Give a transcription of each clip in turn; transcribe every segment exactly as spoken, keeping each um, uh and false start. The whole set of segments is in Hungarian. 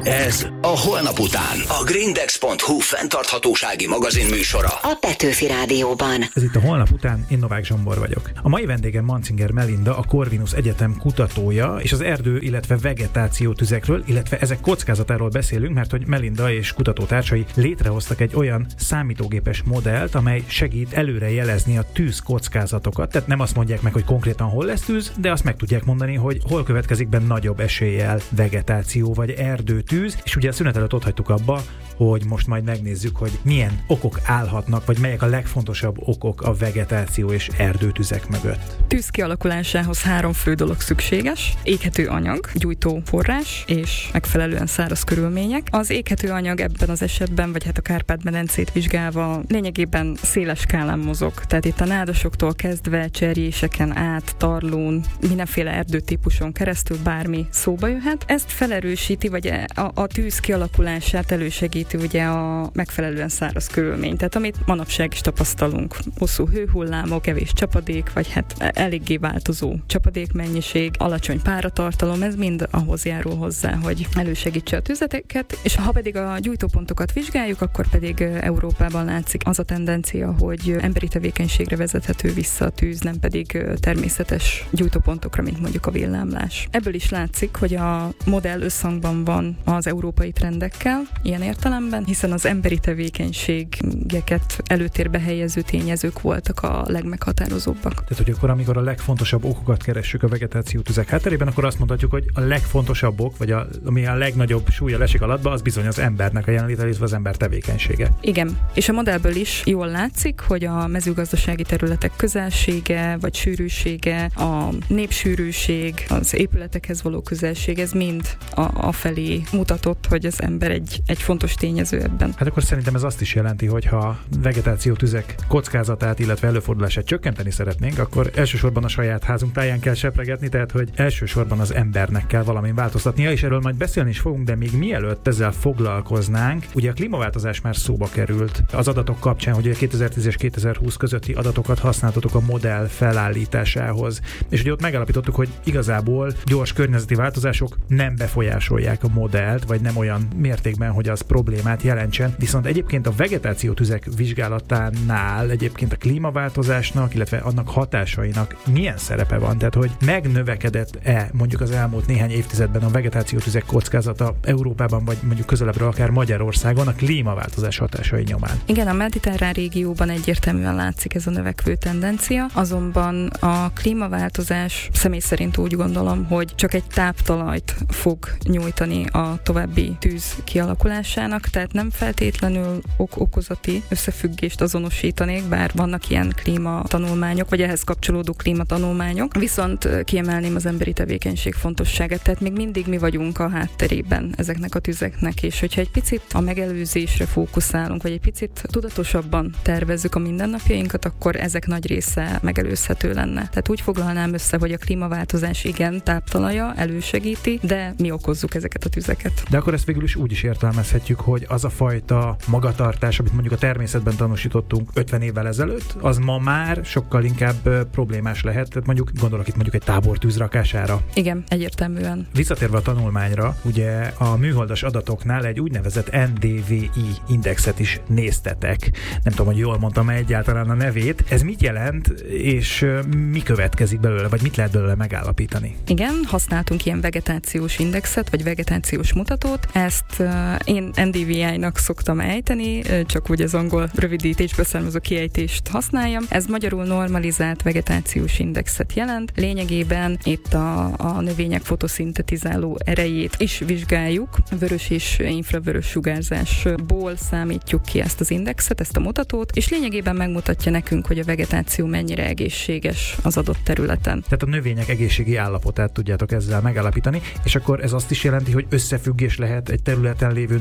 Ez a Holnap után. A Grindex pont hu fenntarthatósági magazin műsora. A Petőfi Rádióban. Ez itt a Holnap után, én Novák Zsombor vagyok. A mai vendégem Mancinger Melinda, a Corvinus Egyetem kutatója, és az erdő, illetve vegetáció tüzekről, illetve ezek kockázatáról beszélünk, mert hogy Melinda és kutatótársai létrehoztak egy olyan számítógépes modellt, amely segít előre jelezni a tűz kockázatokat. Tehát nem azt mondják meg, hogy konkrétan hol lesz tűz, de azt meg tudják mondani, hogy hol következik be nagyobb eséllyel vegetáció vagy erdőtűz, és ugye a szünet előtt ott hagytuk abba, hogy most majd megnézzük, hogy milyen okok állhatnak, vagy melyek a legfontosabb okok a vegetáció és erdőtüzek mögött. Tűz kialakulásához három fő dolog szükséges: éghető anyag, gyújtó forrás és megfelelően száraz körülmények. Az éghető anyag ebben az esetben, vagy hát a Kárpát-medencét vizsgálva lényegében széles skálán mozog. Tehát itt a nádasoktól kezdve cserjéseken át, tarlón, mindenféle erdőtípuson keresztül bármi szóba jöhet. Ezt felerősíti, vagy a, a tűz kialakulását elősegíti ugye a megfelelően száraz körülmény. Tehát amit manapság is tapasztalunk. Hosszú hőhullámok, kevés csapadék, vagy hát eléggé változó csapadékmennyiség, alacsony páratartalom, ez mind ahhoz járul hozzá, hogy elősegítse a tüzeteket, és ha pedig a gyújtópontokat vizsgáljuk, akkor pedig Európában látszik az a tendencia, hogy emberi tevékenységre vezethető vissza a tűz, nem pedig természetes gyújtópontokra, mint mondjuk a villámlás. Ebből is látszik, hogy a modell összhangban van az európai trendekkel, ilyen értelemben, hiszen az emberi tevékenységeket előtérbe helyező tényezők voltak a legmeghatározóbbak. Tehát, hogy akkor amikor a legfontosabb okokat keressük a vegetáció tüzek hátterében, akkor azt mondhatjuk, hogy a legfontosabb ok, vagy a, ami a legnagyobb súlya lesik alatba, az bizony az embernek a jelenléte, illetve az ember tevékenysége. Igen, és a modellből is jól látszik, hogy a mezőgazdasági területek közelsége, vagy sűrűsége, a népsűrűség, az épületekhez való közelség, ez mind a, a felé mutatott, hogy az ember egy, egy fontos tényező ebben. Hát akkor szerintem ez azt is jelenti, hogy ha vegetáció tüzek kockázatát, illetve előfordulását csökkenteni szeretnénk, akkor elsősorban a saját házunk táján kell sepregetni, tehát hogy elsősorban az embernek kell valamin változtatnia, és erről majd beszélni is fogunk, de még mielőtt ezzel foglalkoznánk, ugye a klímaváltozás már szóba került az adatok kapcsán, hogy a kétezer-tíz és kétezer-húsz közötti adatokat használtatok a modell felállításához. És ugye ott megállapítottuk, hogy igazából gyors környezeti változások nem befolyásolják a modellt, vagy nem olyan mértékben, hogy az problémát jelentsen. Viszont egyébként a vegetáció tüzek vizsgálatánál egyébként a klímaváltozásnak, illetve annak hatásainak milyen szerepe van? Tehát, hogy megnövekedett-e mondjuk az elmúlt néhány évtizedben a vegetáció tüzek kockázata Európában, vagy mondjuk közelebbről akár Magyarországon a klímaváltozás hatásai nyomán? Igen, a mediterrán régióban egyértelműen látszik ez a növekvő tendencia, azonban a klímaváltozás személy szerint úgy gondolom, hogy csak egy táptalajt fog nyújtani a további tűz kialakulásának, tehát nem feltétlenül ok-okozati összefüggést azonosítanék, bár vannak ilyen klímatanulmányok, vagy ehhez kapcsolódó klímatanulmányok, viszont kiemelném az emberi tevékenység fontosságát, tehát még mindig mi vagyunk a hátterében ezeknek a tüzeknek, és hogyha egy picit a megelőzésre fókuszálunk, vagy egy picit tudatosabban tervezzük a mindennapjainkat, akkor ezek nagy része megelőzhető lenne. Tehát úgy foglalnám össze, hogy a klímaváltozás igen táptalaja, elősegíti, de mi okozzuk ezeket a tüzeket. De akkor ezt végül is úgy is értelmezhetjük, hogy az a fajta magatartás, amit mondjuk a természetben tanúsítottunk ötven évvel ezelőtt, az ma már sokkal inkább problémás lehet, tehát mondjuk gondolok itt mondjuk egy tábortűz rakására. Igen, egyértelműen. Visszatérve a tanulmányra, ugye a műholdas adatoknál egy úgynevezett en dé vé i indexet is néztetek. Nem tudom, hogy jól mondtam egyáltalán a nevét. Ez mit jelent, és mi következik belőle, vagy mit lehet belőle megállapítani? Igen, használtunk ilyen vegetációs indexet, vagy vegetációs mutatót. Ezt uh, én en dé vé i-nak szoktam ejteni, csak úgy az angol rövidítésből származó kiejtést használjam. Ez magyarul normalizált vegetációs indexet jelent. Lényegében itt a, a növények fotoszintetizáló erejét is vizsgáljuk. Vörös és infravörös sugárzásból számítjuk ki ezt az indexet, ezt a mutatót, és lényegében megmutatja nekünk, hogy a vegetáció mennyire egészséges az adott területen. Tehát a növények egészségi állapotát tudjátok ezzel megállapítani, és akkor ez azt is jelenti, hogy összefüggés lehet egy területen lévő növényeknek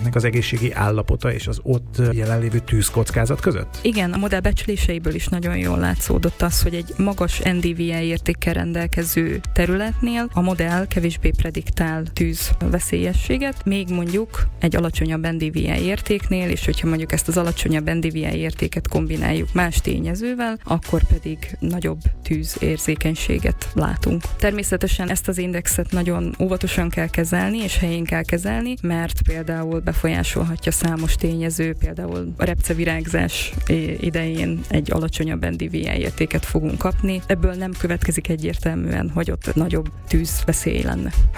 embereknek az egészségi állapota és az ott jelenlévő tűzkockázat között? Igen, a modell becsléseiből is nagyon jól látszódott az, hogy egy magas en dé vé i értékkel rendelkező területnél a modell kevésbé prediktál tűz veszélyességet, még mondjuk egy alacsonyabb en dé vé i értéknél, és hogyha mondjuk ezt az alacsonyabb en dé vé i értéket kombináljuk más tényezővel, akkor pedig nagyobb tűzérzékenységet látunk. Természetesen ezt az indexet nagyon óvatosan kell kezelni, és helyén kell kezelni, mert például befolyásolhatja számos tényező, például a repcevirágzás idején egy alacsonyabb en dé vé i értéket fogunk kapni. Ebből nem következik egyértelműen, hogy ott nagyobb tűzveszély lenne.